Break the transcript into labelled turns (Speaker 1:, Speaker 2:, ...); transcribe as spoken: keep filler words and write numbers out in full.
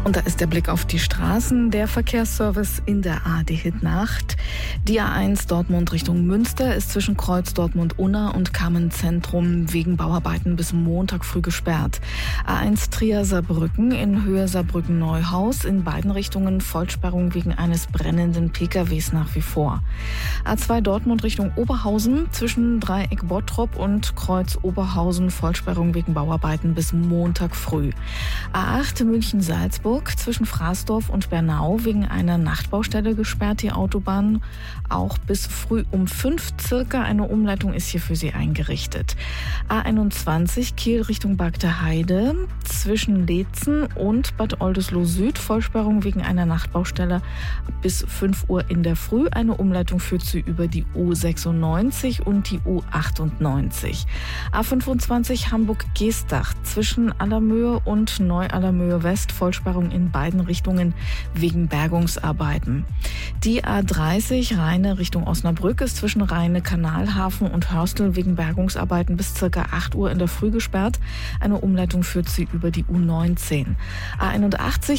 Speaker 1: Und da ist der Blick auf die Straßen. Der Verkehrsservice in der A R D-Hit-Nacht. Die A eins Dortmund Richtung Münster ist zwischen Kreuz Dortmund-Unna und Kamen-Zentrum wegen Bauarbeiten bis Montag früh gesperrt. A eins Trier-Saarbrücken in Höhe Saarbrücken-Neuhaus in beiden Richtungen Vollsperrung wegen eines brennenden P K Ws nach wie vor. A zwei Dortmund Richtung Oberhausen zwischen Dreieck Bottrop und Kreuz Oberhausen Vollsperrung wegen Bauarbeiten bis Montag früh. A acht München-Salzburg zwischen Fraßdorf und Bernau wegen einer Nachtbaustelle gesperrt die Autobahn. Auch bis früh um fünf circa. Eine Umleitung ist hier für Sie eingerichtet. A einundzwanzig Kiel Richtung Bagde-Heide zwischen Leetzen und Bad Oldesloe Süd Vollsperrung wegen einer Nachtbaustelle bis fünf Uhr in der Früh. Eine Umleitung führt Sie über die U sechsundneunzig und die U achtundneunzig. A fünfundzwanzig Hamburg-Geestach zwischen Allermöhe und Neu-Allermöhe West Vollsperrung in beiden Richtungen wegen Bergungsarbeiten. Die A dreißig Rheine Richtung Osnabrück ist zwischen Rheine Kanalhafen und Hörstel wegen Bergungsarbeiten bis ca. acht Uhr in der Früh gesperrt. Eine Umleitung führt sie über die U neunzehn. A einundachtzig